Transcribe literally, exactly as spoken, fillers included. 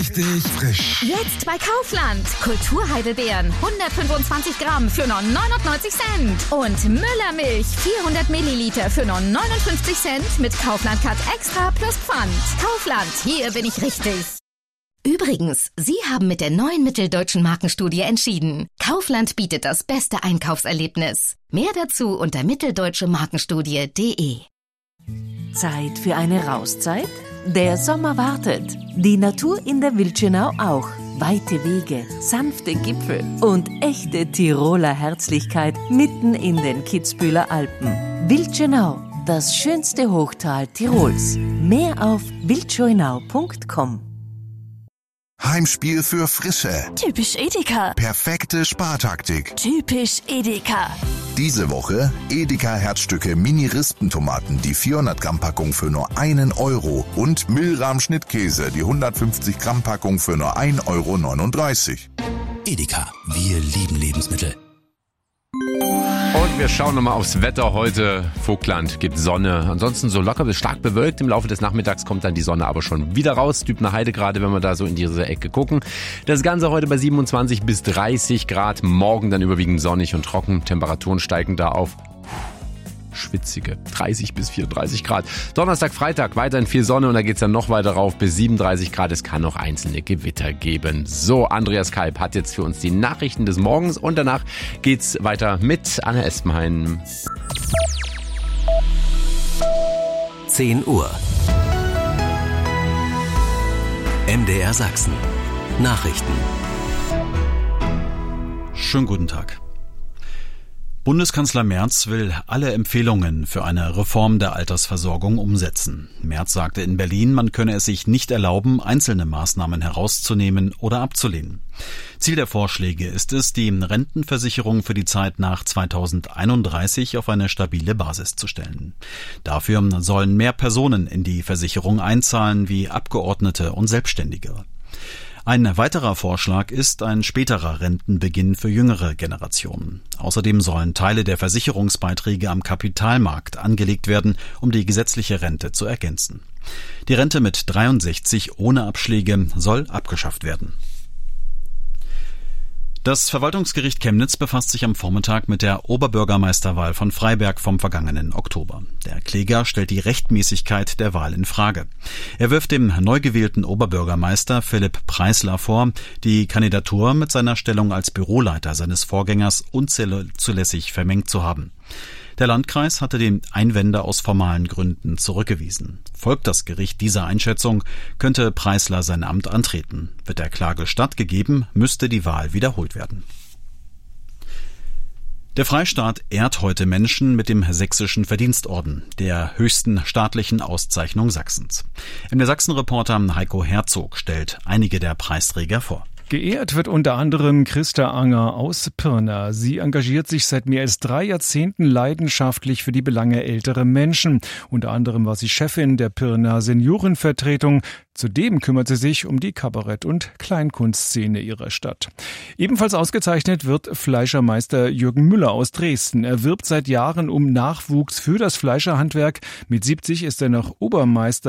Richtig frisch. Jetzt bei Kaufland. Kulturheidelbeeren hundertfünfundzwanzig Gramm für nur neunundneunzig Cent. Und Müllermilch vierhundert Milliliter für nur neunundfünfzig Cent mit Kaufland Cut Extra plus Pfand. Kaufland, hier bin ich richtig. Übrigens, Sie haben mit der neuen Mitteldeutschen Markenstudie entschieden. Kaufland bietet das beste Einkaufserlebnis. Mehr dazu unter mitteldeutsche markenstudie punkt de. Zeit für eine Rauszeit? Der Sommer wartet. Die Natur in der Wildschönau auch. Weite Wege, sanfte Gipfel und echte Tiroler Herzlichkeit mitten in den Kitzbüheler Alpen. Wildschönau, das schönste Hochtal Tirols. Mehr auf wildschönau punkt com. Heimspiel für Frische. Typisch Edeka. Perfekte Spartaktik. Typisch Edeka. Diese Woche Edeka Herzstücke Mini-Rispentomaten, die vierhundert Gramm Packung für nur einen Euro und Milram Schnittkäse, die hundertfünfzig Gramm Packung für nur ein Euro neununddreißig. Edeka, wir lieben Lebensmittel. Und wir schauen nochmal aufs Wetter heute. Vogtland gibt Sonne. Ansonsten so locker bis stark bewölkt. Im Laufe des Nachmittags kommt dann die Sonne aber schon wieder raus. Dübner Heide gerade, wenn wir da so in diese Ecke gucken. Das Ganze heute bei siebenundzwanzig bis dreißig Grad. Morgen dann überwiegend sonnig und trocken. Temperaturen steigen da auf schwitzige dreißig bis vierunddreißig Grad. Donnerstag, Freitag weiterhin viel Sonne und da geht's dann noch weiter rauf bis siebenunddreißig Grad. Es kann noch einzelne Gewitter geben. So, Andreas Kalb hat jetzt für uns die Nachrichten des Morgens und danach geht's weiter mit Anne Espenhain. zehn Uhr. M D R Sachsen. Nachrichten. Schönen guten Tag. Bundeskanzler Merz will alle Empfehlungen für eine Reform der Altersversorgung umsetzen. Merz sagte in Berlin, man könne es sich nicht erlauben, einzelne Maßnahmen herauszunehmen oder abzulehnen. Ziel der Vorschläge ist es, die Rentenversicherung für die Zeit nach zweitausendeinunddreißig auf eine stabile Basis zu stellen. Dafür sollen mehr Personen in die Versicherung einzahlen, wie Abgeordnete und Selbstständige. Ein weiterer Vorschlag ist ein späterer Rentenbeginn für jüngere Generationen. Außerdem sollen Teile der Versicherungsbeiträge am Kapitalmarkt angelegt werden, um die gesetzliche Rente zu ergänzen. Die Rente mit dreiundsechzig ohne Abschläge soll abgeschafft werden. Das Verwaltungsgericht Chemnitz befasst sich am Vormittag mit der Oberbürgermeisterwahl von Freiberg vom vergangenen Oktober. Der Kläger stellt die Rechtmäßigkeit der Wahl in Frage. Er wirft dem neu gewählten Oberbürgermeister Philipp Preisler vor, die Kandidatur mit seiner Stellung als Büroleiter seines Vorgängers unzulässig vermengt zu haben. Der Landkreis hatte die Einwände aus formalen Gründen zurückgewiesen. Folgt das Gericht dieser Einschätzung, könnte Preisler sein Amt antreten. Wird der Klage stattgegeben, müsste die Wahl wiederholt werden. Der Freistaat ehrt heute Menschen mit dem Sächsischen Verdienstorden, der höchsten staatlichen Auszeichnung Sachsens. M D R Sachsen-Reporter Heiko Herzog stellt einige der Preisträger vor. Geehrt wird unter anderem Christa Anger aus Pirna. Sie engagiert sich seit mehr als drei Jahrzehnten leidenschaftlich für die Belange älterer Menschen. Unter anderem war sie Chefin der Pirna Seniorenvertretung. Zudem kümmert sie sich um die Kabarett- und Kleinkunstszene ihrer Stadt. Ebenfalls ausgezeichnet wird Fleischermeister Jürgen Müller aus Dresden. Er wirbt seit Jahren um Nachwuchs für das Fleischerhandwerk. Mit siebzig ist er noch Obermeister